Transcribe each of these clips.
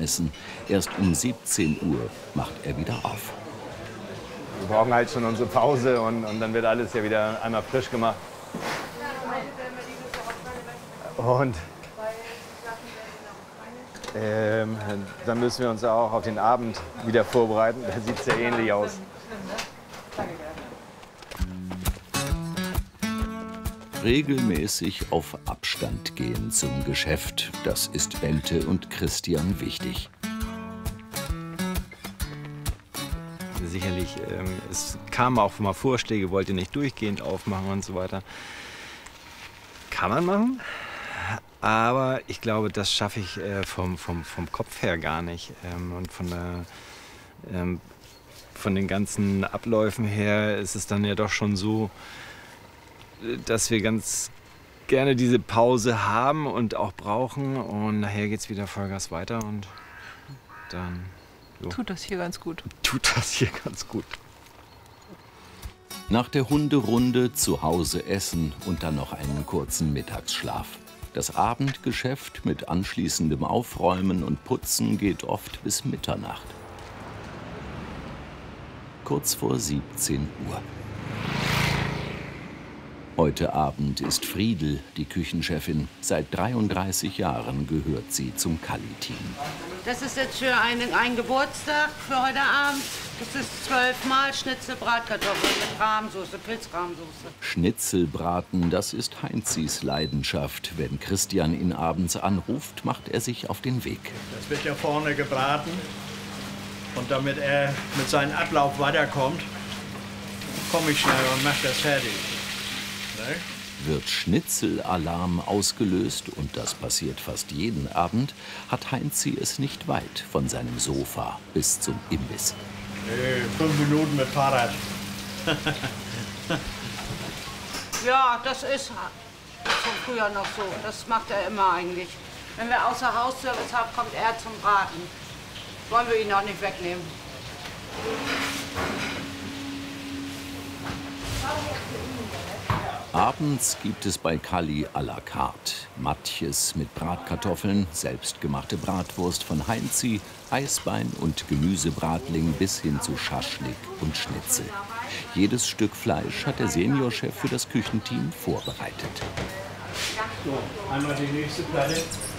Abendessen. Erst um 17 Uhr macht er wieder auf. Wir brauchen halt schon unsere Pause und dann wird alles ja wieder einmal frisch gemacht. Und dann müssen wir uns auch auf den Abend wieder vorbereiten. Da sieht es ja ähnlich aus. Regelmäßig auf Abstand gehen zum Geschäft, das ist Bente und Christian wichtig. Sicherlich, es kamen auch mal Vorschläge, wollt ihr nicht durchgehend aufmachen und so weiter. Kann man machen, aber ich glaube, das schaffe ich vom Kopf her gar nicht. Und von den ganzen Abläufen her ist es dann ja doch schon so, dass wir ganz gerne diese Pause haben und auch brauchen. Und nachher geht es wieder Vollgas weiter und dann... So. Tut das hier ganz gut. Tut das hier ganz gut. Nach der Hunderunde zu Hause essen und dann noch einen kurzen Mittagsschlaf. Das Abendgeschäft mit anschließendem Aufräumen und Putzen geht oft bis Mitternacht. Kurz vor 17 Uhr. Heute Abend ist Friedel die Küchenchefin. Seit 33 Jahren gehört sie zum Kalli-Team. Das ist jetzt für einen Geburtstag für heute Abend. Das ist 12 Mal Schnitzel, Bratkartoffeln mit Rahmsoße, Pilzrahmsoße. Schnitzelbraten, das ist Heinzis Leidenschaft. Wenn Christian ihn abends anruft, macht er sich auf den Weg. Das wird ja vorne gebraten. Und damit er mit seinem Ablauf weiterkommt, komme ich schnell und mache das fertig. Wird Schnitzelalarm ausgelöst, und das passiert fast jeden Abend, hat Heinzi es nicht weit von seinem Sofa bis zum Imbiss. 5 Minuten mit Fahrrad. Ja, das ist von früher noch so. Das macht er immer eigentlich. Wenn wir außer Hausservice haben, kommt er zum Braten. Wollen wir ihn auch nicht wegnehmen. Abends gibt es bei Kalli à la carte. Matjes mit Bratkartoffeln, selbstgemachte Bratwurst von Heinzi, Eisbein und Gemüsebratling bis hin zu Schaschlik und Schnitzel. Jedes Stück Fleisch hat der Seniorchef für das Küchenteam vorbereitet. So, einmal die nächste Platte.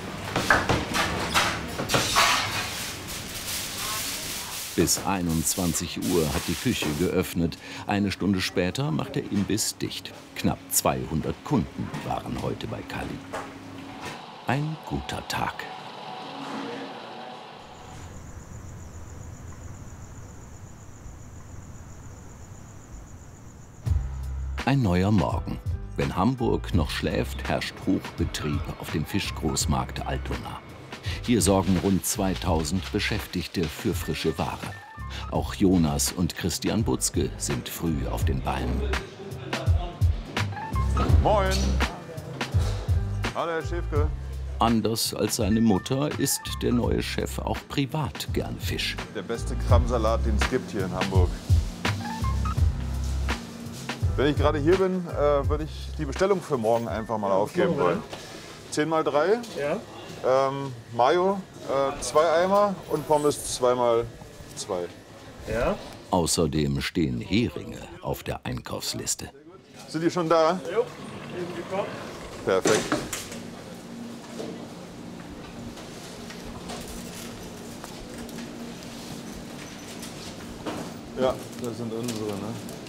Bis 21 Uhr hat die Küche geöffnet. Eine Stunde später macht der Imbiss dicht. Knapp 200 Kunden waren heute bei Kalli. Ein guter Tag. Ein neuer Morgen. Wenn Hamburg noch schläft, herrscht Hochbetrieb auf dem Fischgroßmarkt Altona. Hier sorgen rund 2000 Beschäftigte für frische Ware. Auch Jonas und Christian Butzke sind früh auf den Beinen. Moin! Hallo, Herr Schäfke. Anders als seine Mutter isst der neue Chef auch privat gern Fisch. Der beste Krabbensalat, den es gibt hier in Hamburg. Wenn ich gerade hier bin, würde ich die Bestellung für morgen einfach mal aufgeben wollen. 10 mal 3. Ja. Mayo 2 Eimer und Pommes 2 mal 2. Ja. Außerdem stehen Heringe auf der Einkaufsliste. Sind die schon da? Jo, eben gekommen. Perfekt. Ja, das sind unsere, ne?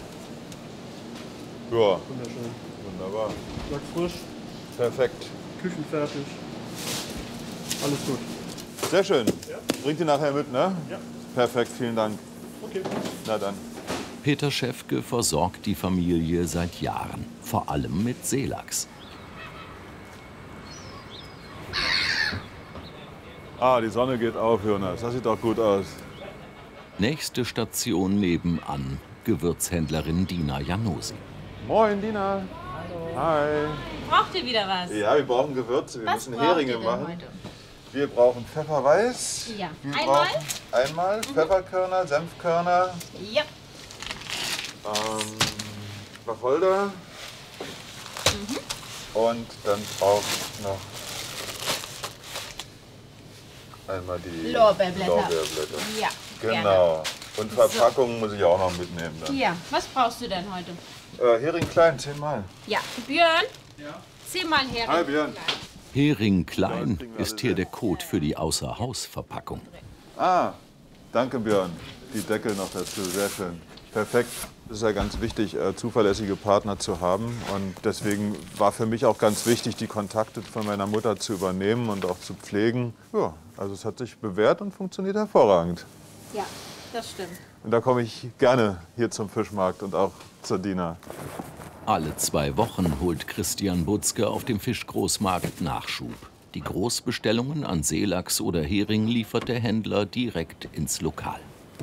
Ja, Wunderschön. wunderbar. Sack frisch, Perfekt. küchenfertig. Alles gut. Sehr schön. Ja. Bringt ihr nachher mit, ne? Ja. Perfekt, vielen Dank. Okay. Na dann. Peter Schäfke versorgt die Familie seit Jahren, vor allem mit Seelachs. Ah, die Sonne geht auf, Jonas. Das sieht doch gut aus. Nächste Station nebenan, Gewürzhändlerin Dina Janosi. Moin, Dina. Hallo. Hi. Braucht ihr wieder was? Ja, wir brauchen Gewürze. Wir müssen braucht Heringe ihr denn machen. heute? Wir brauchen Pfefferweiß. Ja. Wir Einmal? brauchen einmal Pfefferkörner, Senfkörner, Ja. Wacholder. Und dann brauche ich noch einmal die Lorbeerblätter. Ja, Genau. gerne. Und Verpackungen muss ich auch noch mitnehmen dann. Ja, was brauchst du denn heute? Hering klein, 10 Mal. Ja, Björn? Ja. 10 Mal Hering. Hi Björn. Hering klein ist hier der Code für die Außerhausverpackung. Ah, danke Björn. Die Deckel noch dazu, sehr schön. Perfekt. Es ist ja ganz wichtig, zuverlässige Partner zu haben. Und deswegen war für mich auch ganz wichtig, die Kontakte von meiner Mutter zu übernehmen und auch zu pflegen. Ja, also es hat sich bewährt und funktioniert hervorragend. Ja, das stimmt. Und da komme ich gerne hier zum Fischmarkt und auch zur Dina. Alle 2 Wochen holt Christian Butzke auf dem Fischgroßmarkt Nachschub. Die Großbestellungen an Seelachs oder Hering liefert der Händler direkt ins Lokal.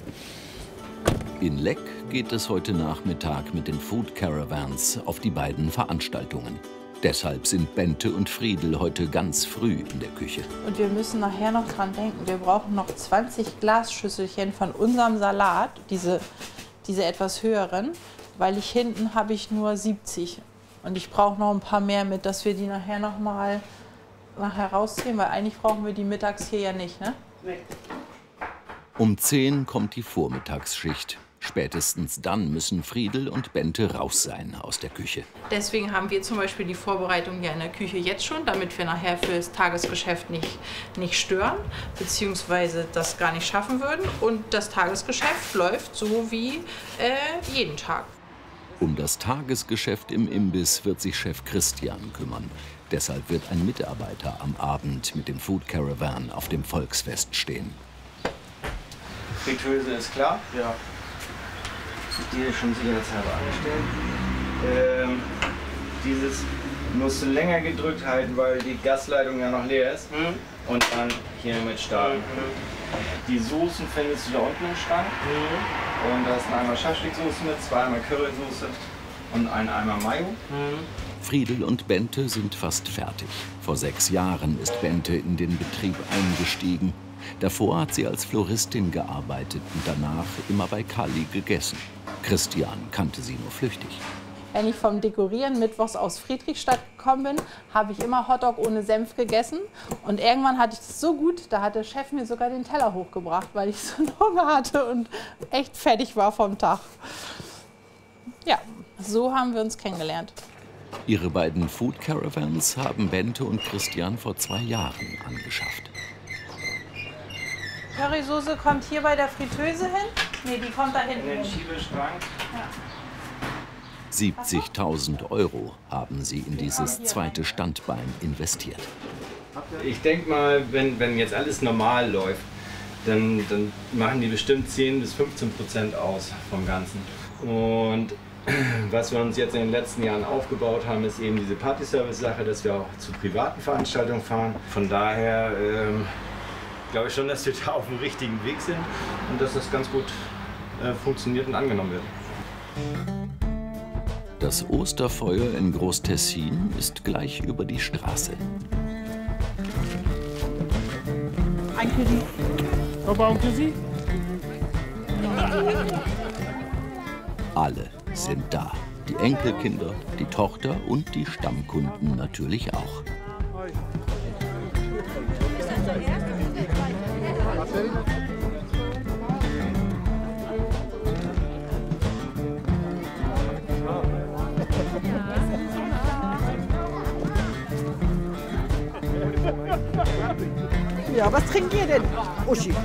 In Leck geht es heute Nachmittag mit den Food Caravans auf die beiden Veranstaltungen. Deshalb sind Bente und Friedel heute ganz früh in der Küche. Und wir müssen nachher noch dran denken, wir brauchen noch 20 Glasschüsselchen von unserem Salat, diese etwas höheren, weil hinten habe ich nur 70. Und ich brauche noch ein paar mehr mit, dass wir die nachher noch mal rausziehen, weil eigentlich brauchen wir die mittags hier ja nicht, ne? Nee. Um 10 kommt die Vormittagsschicht. Spätestens dann müssen Friedel und Bente raus sein aus der Küche. Deswegen haben wir zum Beispiel die Vorbereitung ja in der Küche jetzt schon, damit wir nachher fürs Tagesgeschäft nicht stören, beziehungsweise das gar nicht schaffen würden. Und das Tagesgeschäft läuft so wie jeden Tag. Um das Tagesgeschäft im Imbiss wird sich Chef Christian kümmern. Deshalb wird ein Mitarbeiter am Abend mit dem Food Caravan auf dem Volksfest stehen. Fritteuse ist klar? Ja. Die ist schon sicherheitshalber angestellt. Dieses musst du länger gedrückt halten, weil die Gasleitung ja noch leer ist. Und dann hier mit starten. Die Soßen findest du da unten im Schrank. Und da ist ein Eimer Schaschliksoße mit, 2 Eimer Currysoße und ein Eimer Mayo. Friedel und Bente sind fast fertig. Vor 6 Jahren ist Bente in den Betrieb eingestiegen. Davor hat sie als Floristin gearbeitet und danach immer bei Kali gegessen. Christian kannte sie nur flüchtig. Wenn ich vom Dekorieren mittwochs aus Friedrichstadt gekommen bin, habe ich immer Hotdog ohne Senf gegessen. Und irgendwann hatte ich das so gut, da hat der Chef mir sogar den Teller hochgebracht, weil ich so einen Hunger hatte und echt fertig war vom Tag. Ja, so haben wir uns kennengelernt. Ihre beiden Food Caravans haben Bente und Christian vor 2 Jahren angeschafft. Currysoße kommt hier bei der Fritteuse hin? Nee, die kommt da hinten. In den Schiebeschrank. Ja. 70.000 € haben sie in dieses zweite Standbein investiert. Ich denke mal, wenn jetzt alles normal läuft, dann machen die bestimmt 10 bis 15% aus vom Ganzen. Und was wir uns jetzt in den letzten Jahren aufgebaut haben, ist eben diese Party-Service-Sache, dass wir auch zu privaten Veranstaltungen fahren. Von daher glaube ich schon, dass wir da auf dem richtigen Weg sind und dass das ganz gut funktioniert und angenommen wird. Das Osterfeuer in Groß-Tessin ist gleich über die Straße. Ein Kredit. Aber ein Kredit? Alle sind da. Die Enkelkinder, die Tochter und die Stammkunden natürlich auch. Ja, was trinkt ihr denn, Uschi?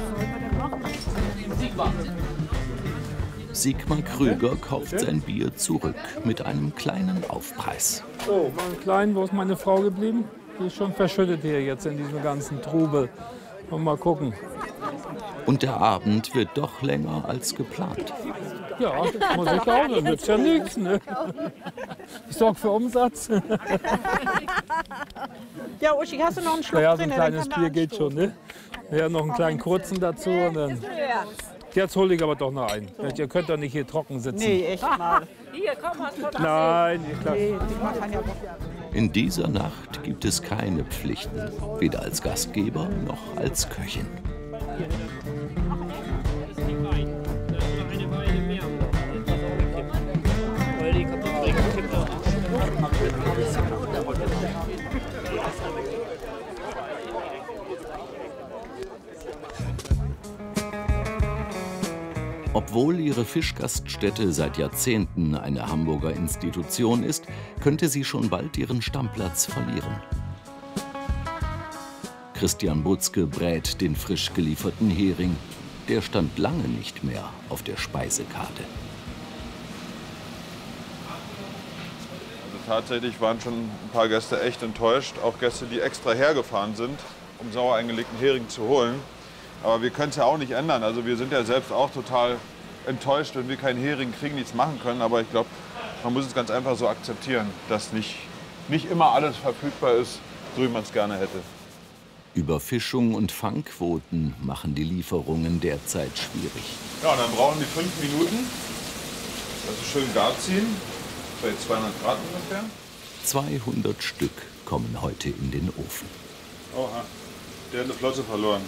Sigmar Krüger kauft sein Bier zurück mit einem kleinen Aufpreis. So, mal klein, wo ist meine Frau geblieben? Die ist schon verschüttet hier jetzt in diesem ganzen Trubel. Und mal gucken. Und der Abend wird doch länger als geplant. Ja, das muss ich auch, dann wird's ja nichts. Ne? Ich sorge für Umsatz. Ja, Uschi, hast du noch einen Schluck Ja, so drin? ein kleines Bier geht schon, ne? Ja, noch einen kleinen kurzen dazu und dann... Jetzt hole ich aber doch noch einen. Ihr könnt doch nicht hier trocken sitzen. Nee, echt mal. Hier, komm, hast du Nein, klar. In dieser Nacht gibt es keine Pflichten, weder als Gastgeber noch als Köchin. Obwohl ihre Fischgaststätte seit Jahrzehnten eine Hamburger Institution ist, könnte sie schon bald ihren Stammplatz verlieren. Christian Butzke brät den frisch gelieferten Hering. Der stand lange nicht mehr auf der Speisekarte. Also tatsächlich waren schon ein paar Gäste echt enttäuscht. Auch Gäste, die extra hergefahren sind, um sauer eingelegten Hering zu holen. Aber wir können es ja auch nicht ändern. Also wir sind ja selbst auch total enttäuscht, wenn wir keinen Hering kriegen, nichts machen können. Aber ich glaube, man muss es ganz einfach so akzeptieren, dass nicht immer alles verfügbar ist, so wie man es gerne hätte. Überfischung und Fangquoten machen die Lieferungen derzeit schwierig. Ja, und dann brauchen die 5 Minuten. Also schön gar ziehen, bei 200 Grad ungefähr. 200 Stück kommen heute in den Ofen. Oha, der hat eine Flosse verloren.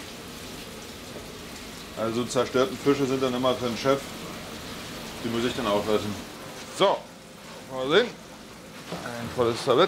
Also zerstörten Fische sind dann immer für den Chef. Die muss ich dann aufessen. So, mal sehen. Ein volles Tablett.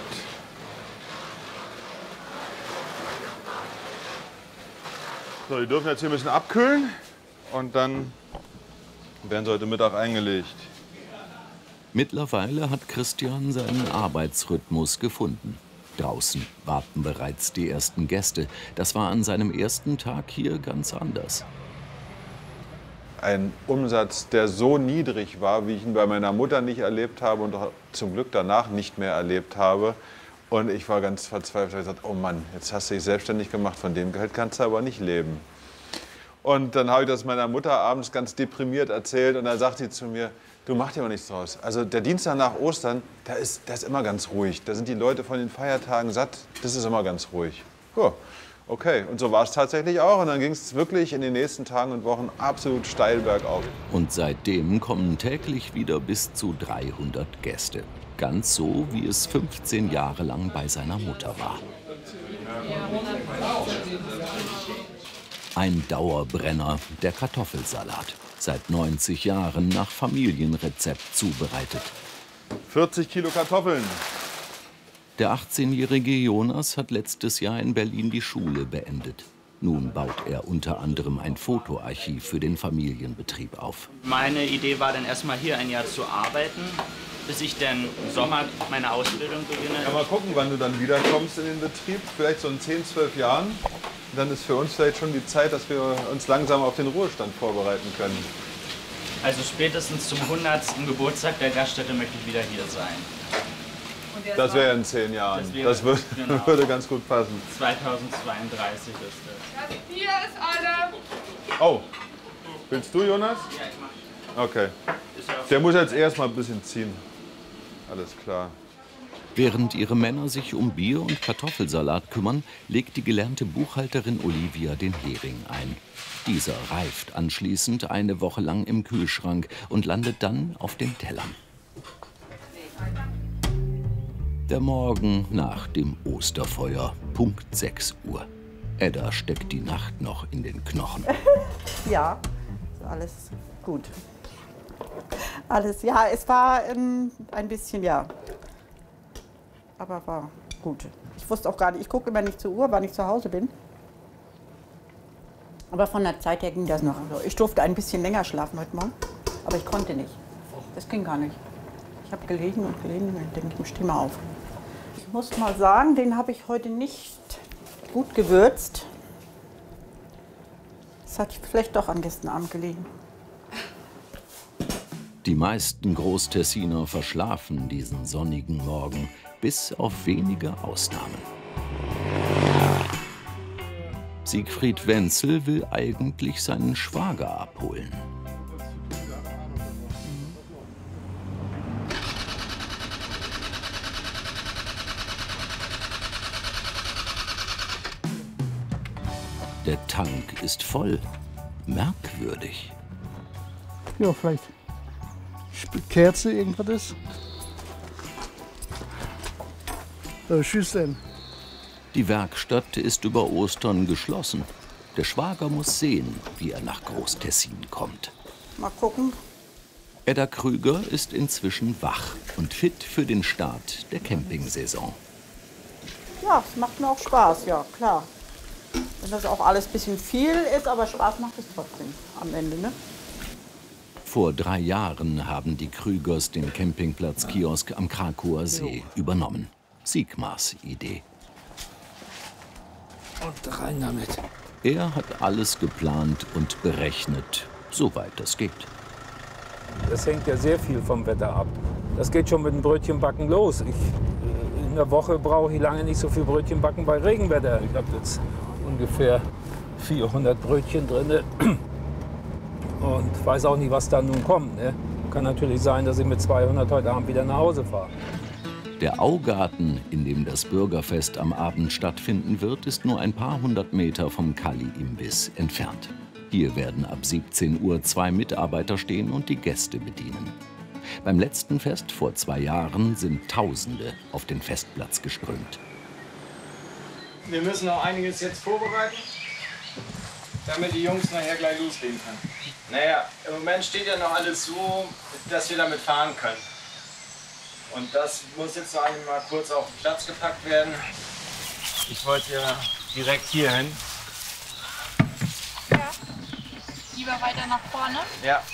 So, die dürfen jetzt hier ein bisschen abkühlen und dann werden sie heute Mittag eingelegt. Mittlerweile hat Christian seinen Arbeitsrhythmus gefunden. Draußen warten bereits die ersten Gäste. Das war an seinem ersten Tag hier ganz anders. Ein Umsatz, der so niedrig war, wie ich ihn bei meiner Mutter nicht erlebt habe und auch zum Glück danach nicht mehr erlebt habe. Und ich war ganz verzweifelt. Ich habe gesagt, oh Mann, jetzt hast du dich selbstständig gemacht, von dem Geld kannst du aber nicht leben. Und dann habe ich das meiner Mutter abends ganz deprimiert erzählt und dann sagt sie zu mir, du mach dir aber nichts draus. Also der Dienstag nach Ostern, der ist immer ganz ruhig. Da sind die Leute von den Feiertagen satt, das ist immer ganz ruhig. Ja, okay, und so war es tatsächlich auch. Und dann ging es wirklich in den nächsten Tagen und Wochen absolut steil bergauf. Und seitdem kommen täglich wieder bis zu 300 Gäste. Ganz so, wie es 15 Jahre lang bei seiner Mutter war. Ein Dauerbrenner, der Kartoffelsalat. Seit 90 Jahren nach Familienrezept zubereitet. 40 Kilo Kartoffeln. Der 18-jährige Jonas hat letztes Jahr in Berlin die Schule beendet. Nun baut er unter anderem ein Fotoarchiv für den Familienbetrieb auf. Meine Idee war dann erstmal hier ein Jahr zu arbeiten, bis ich dann im Sommer meine Ausbildung beginne. Ja, mal gucken, wann du dann wiederkommst in den Betrieb. Vielleicht so in 10, 12 Jahren. Dann ist für uns vielleicht schon die Zeit, dass wir uns langsam auf den Ruhestand vorbereiten können. Also spätestens zum 100. Geburtstag der Gaststätte möchte ich wieder hier sein. Das wäre in 10 Jahren. Das würde ganz gut passen. 2032 ist das. Hier ist eine. Oh, willst du, Jonas? Ja, ich mach. Okay. Der muss jetzt erst mal ein bisschen ziehen. Alles klar. Während ihre Männer sich um Bier und Kartoffelsalat kümmern, legt die gelernte Buchhalterin Olivia den Hering ein. Dieser reift anschließend eine Woche lang im Kühlschrank und landet dann auf den Tellern. Der Morgen nach dem Osterfeuer, Punkt 6 Uhr. Edda steckt die Nacht noch in den Knochen. Ja, alles gut. Alles, ja, es war ein bisschen, ja. Aber war gut. Ich wusste auch gar nicht, ich gucke immer nicht zur Uhr, wann ich zu Hause bin. Aber von der Zeit her ging das noch. Also ich durfte ein bisschen länger schlafen heute Morgen, aber ich konnte nicht. Das ging gar nicht. Ich habe gelegen und denke, ich stehe mal auf. Ich muss mal sagen, den habe ich heute nicht gut gewürzt. Das hat vielleicht doch an gestern Abend gelegen. Die meisten Großtessiner verschlafen diesen sonnigen Morgen, bis auf wenige Ausnahmen. Siegfried Wenzel will eigentlich seinen Schwager abholen. Der Tank ist voll. Merkwürdig. Ja, vielleicht Kerze, irgendwas ist. Tschüss denn. Die Werkstatt ist über Ostern geschlossen. Der Schwager muss sehen, wie er nach Großtessin kommt. Mal gucken. Edda Krüger ist inzwischen wach und fit für den Start der Campingsaison. Ja, es macht mir auch Spaß, ja, klar. Wenn das auch alles ein bisschen viel ist, aber Spaß macht es trotzdem am Ende, ne? Vor 3 Jahren haben die Krügers den Campingplatz-Kiosk am Krakower See übernommen. Sigmars Idee. Und rein damit. Er hat alles geplant und berechnet, soweit das geht. Das hängt ja sehr viel vom Wetter ab. Das geht schon mit dem Brötchenbacken los. In der Woche brauche ich lange nicht so viel Brötchenbacken bei Regenwetter. Ich habe jetzt ungefähr 400 Brötchen drin und weiß auch nicht, was da nun kommt. Ne? Kann natürlich sein, dass ich mit 200 heute Abend wieder nach Hause fahre. Der Augarten, in dem das Bürgerfest am Abend stattfinden wird, ist nur ein paar 100 Meter vom Kalli-Imbiss entfernt. Hier werden ab 17 Uhr 2 Mitarbeiter stehen und die Gäste bedienen. Beim letzten Fest vor 2 Jahren sind Tausende auf den Festplatz geströmt. Wir müssen noch einiges jetzt vorbereiten, damit die Jungs nachher gleich loslegen können. Naja, im Moment steht ja noch alles so, dass wir damit fahren können. Und das muss jetzt noch einmal kurz auf den Platz gepackt werden. Ich wollte ja direkt hier hin. Ja. Lieber weiter nach vorne? Ja.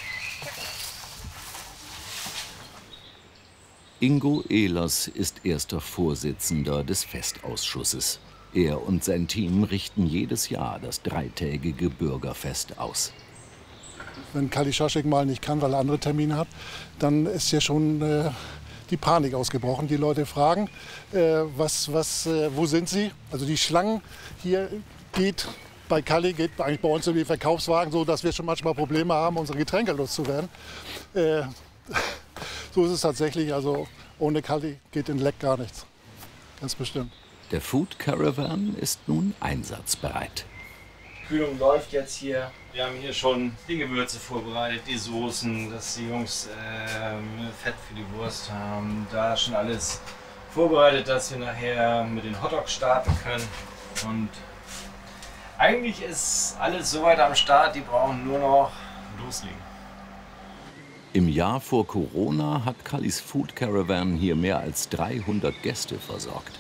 Ingo Ehlers ist erster Vorsitzender des Festausschusses. Er und sein Team richten jedes Jahr das 3-tägige Bürgerfest aus. Wenn Kali Schaschlik mal nicht kann, weil er andere Termine hat, dann ist ja schon die Panik ausgebrochen. Die Leute fragen, wo sind sie? Also die Schlangen hier bei Kali geht eigentlich bei uns in die Verkaufswagen so, dass wir schon manchmal Probleme haben, unsere Getränke loszuwerden. So ist es tatsächlich. Also ohne Kali geht in Leck gar nichts. Ganz bestimmt. Der Food Caravan ist nun einsatzbereit. Die Kühlung läuft jetzt hier. Wir haben hier schon die Gewürze vorbereitet, die Soßen, dass die Jungs Fett für die Wurst haben. Da ist schon alles vorbereitet, dass wir nachher mit den Hotdogs starten können. Und eigentlich ist alles soweit am Start, die brauchen nur noch loslegen. Im Jahr vor Corona hat Kallis Food Caravan hier mehr als 300 Gäste versorgt.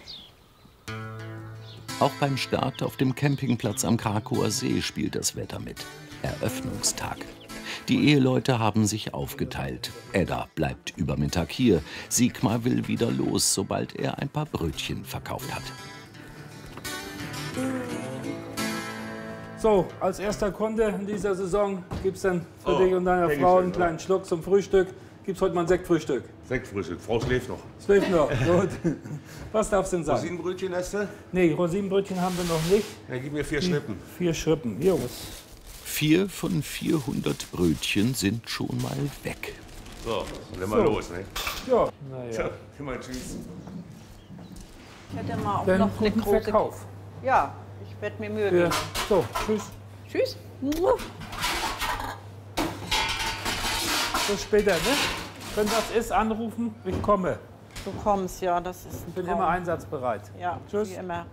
Auch beim Start auf dem Campingplatz am Krakower See spielt das Wetter mit. Eröffnungstag. Die Eheleute haben sich aufgeteilt. Edda bleibt über Mittag hier. Sigmar will wieder los, sobald er ein paar Brötchen verkauft hat. So, als erster Kunde in dieser Saison gibt es dann für dich und deine Frau einen kleinen Schluck zum Frühstück. Gibt es heute mal ein Sektfrühstück? Sektfrühstück. Frau schläft noch. Schläft noch, gut. Was darf es denn sein? Rosinenbrötchen hast du? Nee, Rosinenbrötchen haben wir noch nicht. Dann gib mir 4 Schrippen. 4 Schrippen, hier. 4 von 400 Brötchen sind schon mal weg. So, dann mal los, ne? Ja, naja. So, mal tschüss. Ich hätte mal auch Dann noch eine guten große... Verkauf. Ja, ich werde mir Mühe Ja. geben. So, tschüss. Tschüss. Bis später, ne? Wenn das ist, anrufen, ich komme. Du kommst, ja, das ist ein Ich bin Traum. immer einsatzbereit. Ja, Tschüss. wie immer.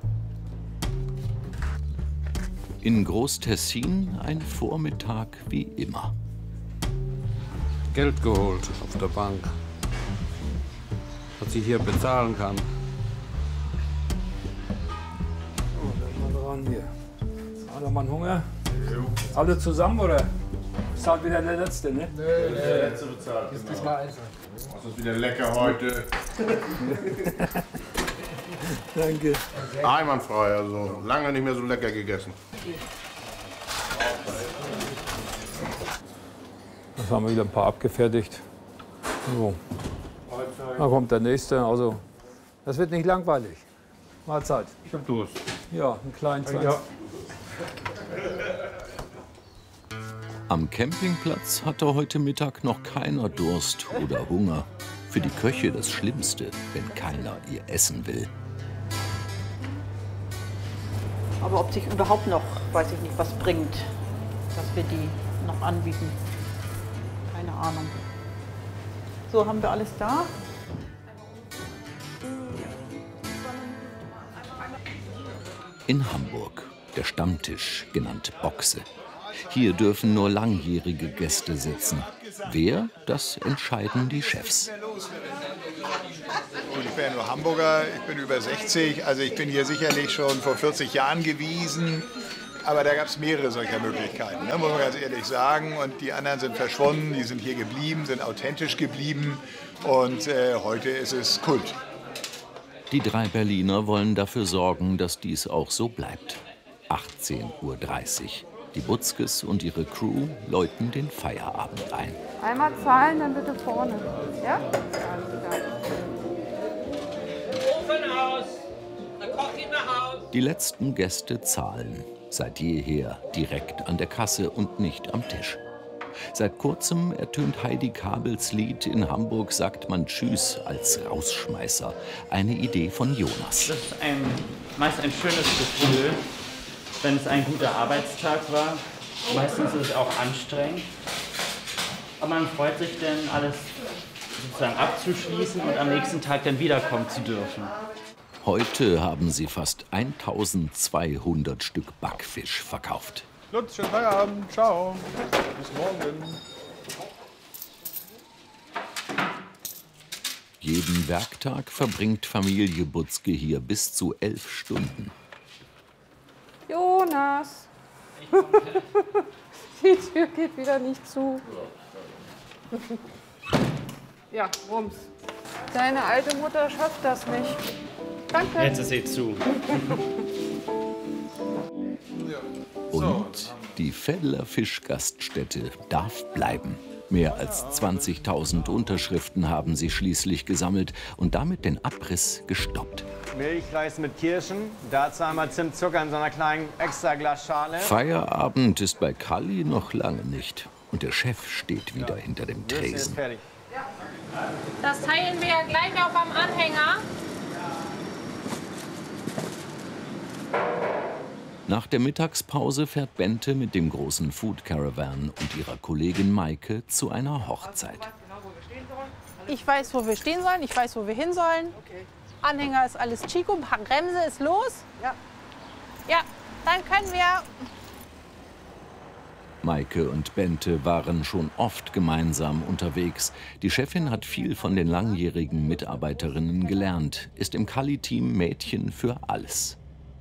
In Groß-Tessin ein Vormittag wie immer. Geld geholt auf der Bank, was ich hier bezahlen kann. Oh, dann mal ran hier. Alle Mann Hunger? Alle zusammen oder? Ist halt wieder der Letzte, ne? Der letzte bezahlt. Ist diesmal einzeln. Das ist wieder lecker heute. Danke. Einwandfrei, also lange nicht mehr so lecker gegessen. Das haben wir wieder ein paar abgefertigt. So. Da kommt der nächste. Also, das wird nicht langweilig. Mahlzeit. Ich hab Durst. Ja, einen kleinen Zwanz. Ja. Am Campingplatz hatte heute Mittag noch keiner Durst oder Hunger. Für die Köche das Schlimmste, wenn keiner ihr essen will. Aber ob sich überhaupt noch, weiß ich nicht, was bringt, dass wir die noch anbieten. Keine Ahnung. So, haben wir alles da? In Hamburg, der Stammtisch, genannt Boxe. Hier dürfen nur langjährige Gäste sitzen. Wer, das entscheiden die Chefs. Ich bin ja nur Hamburger, ich bin über 60, also ich bin hier sicherlich schon vor 40 Jahren gewesen. Aber da gab es mehrere solcher Möglichkeiten, ne, muss man ganz ehrlich sagen. Und die anderen sind verschwunden, die sind hier geblieben, sind authentisch geblieben. Und heute ist es Kult. Die 3 Berliner wollen dafür sorgen, dass dies auch so bleibt. 18:30 Uhr. Die Butzkes und ihre Crew läuten den Feierabend ein. Einmal zahlen, dann bitte vorne. Ja? Ofen aus! Der Koch geht nach Hause! Die letzten Gäste zahlen. Seit jeher direkt an der Kasse und nicht am Tisch. Seit kurzem ertönt Heidi Kabels Lied In Hamburg sagt man Tschüss als Rausschmeißer. Eine Idee von Jonas. Das ist meist ein schönes Gefühl, wenn es ein guter Arbeitstag war. Meistens ist es auch anstrengend. Aber man freut sich dann, alles sozusagen abzuschließen und am nächsten Tag dann wiederkommen zu dürfen. Heute haben sie fast 1200 Stück Backfisch verkauft. Lutz, schönen Feierabend. Ciao. Bis morgen. Jeden Werktag verbringt Familie Butzke hier bis zu 11 Stunden. Jonas. Die Tür geht wieder nicht zu. Ja, rums. Deine alte Mutter schafft das nicht. Danke. Jetzt ist sie zu. Und die Veddler Fischgaststätte darf bleiben. Mehr als 20.000 Unterschriften haben sie schließlich gesammelt und damit den Abriss gestoppt. Milchreis mit Kirschen, dazu einmal Zimtzucker in so einer kleinen Extraglasschale. Feierabend ist bei Kalli noch lange nicht. Und der Chef steht wieder hinter dem Tresen. Das teilen wir ja gleich auf am Anhänger. Nach der Mittagspause fährt Bente mit dem großen Food Caravan und ihrer Kollegin Maike zu einer Hochzeit. Ich weiß, wo wir stehen sollen, ich weiß, wo wir hin sollen. Anhänger ist alles Chico, Bremse ist los. Ja, dann können wir. Maike und Bente waren schon oft gemeinsam unterwegs. Die Chefin hat viel von den langjährigen Mitarbeiterinnen gelernt, ist im Kalli-Team Mädchen für alles.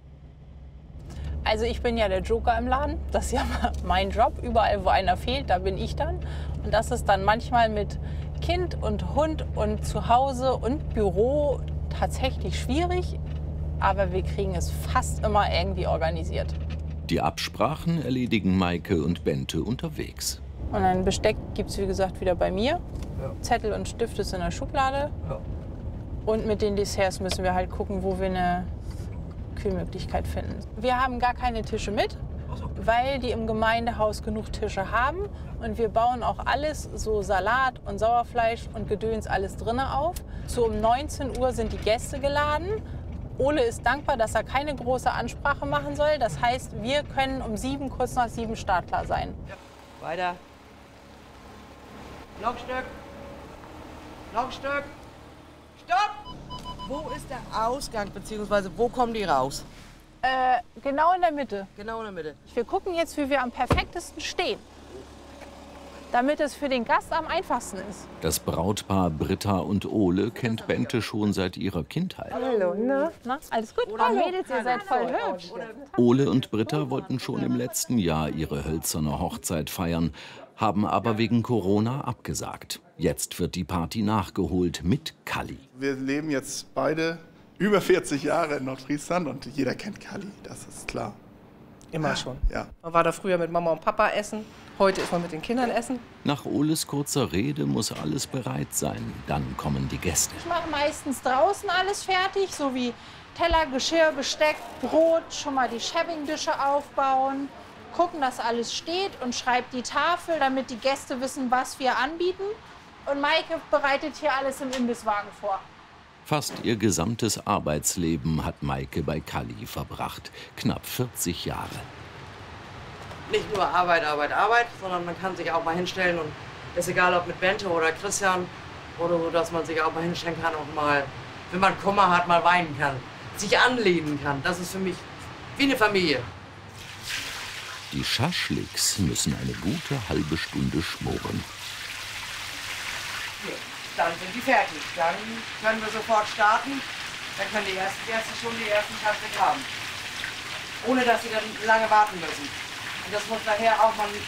Also ich bin ja der Joker im Laden, das ist ja mein Job. Überall, wo einer fehlt, da bin ich dann. Und das ist dann manchmal mit Kind und Hund und Zuhause und Büro tatsächlich schwierig. Aber wir kriegen es fast immer irgendwie organisiert. Die Absprachen erledigen Maike und Bente unterwegs. Und ein Besteck gibt es, wie gesagt, wieder bei mir. Ja. Zettel und Stift ist in der Schublade. Ja. Und mit den Desserts müssen wir halt gucken, wo wir eine Kühlmöglichkeit finden. Wir haben gar keine Tische mit, weil die im Gemeindehaus genug Tische haben. Und wir bauen auch alles, so Salat und Sauerfleisch und Gedöns, alles drinnen auf. So um 19 Uhr sind die Gäste geladen. Ole ist dankbar, dass er keine große Ansprache machen soll. Das heißt, wir können um 7, kurz nach 7 startklar sein. Weiter. Lockstück. Lockstück. Stopp! Wo ist der Ausgang, beziehungsweise wo kommen die raus? Genau in der Mitte. Genau in der Mitte. Wir gucken jetzt, wie wir am perfektesten stehen, damit es für den Gast am einfachsten ist. Das Brautpaar Britta und Ole kennt Bente schon seit ihrer Kindheit. Hallo, na, alles gut? Hallo. Mädels, ihr seid voll hübsch. Ole und Britta wollten schon im letzten Jahr ihre hölzerne Hochzeit feiern, haben aber wegen Corona abgesagt. Jetzt wird die Party nachgeholt mit Kalli. Wir leben jetzt beide über 40 Jahre in Nordfriesland und jeder kennt Kalli, das ist klar. Immer schon. Ja. Man war da früher mit Mama und Papa essen, heute ist man mit den Kindern essen. Nach Oles kurzer Rede muss alles bereit sein. Dann kommen die Gäste. Ich mache meistens draußen alles fertig, so wie Teller, Geschirr, Besteck, Brot, schon mal die Shaving-Dische aufbauen, gucken, dass alles steht und schreibt die Tafel, damit die Gäste wissen, was wir anbieten. Und Maike bereitet hier alles im Imbisswagen vor. Fast ihr gesamtes Arbeitsleben hat Maike bei Kalli verbracht. Knapp 40 Jahre. Nicht nur Arbeit, Arbeit, Arbeit, sondern man kann sich auch mal hinstellen und ist egal, ob mit Bente oder Christian oder so, dass man sich auch mal hinstellen kann und mal, wenn man Kummer hat, mal weinen kann, sich anlehnen kann. Das ist für mich wie eine Familie. Die Schaschliks müssen eine gute halbe Stunde schmoren. Dann sind die fertig. Dann können wir sofort starten. Dann können die ersten Gäste schon die ersten Schaschlik haben. ohne dass sie dann lange warten müssen. Und das muss nachher auch, man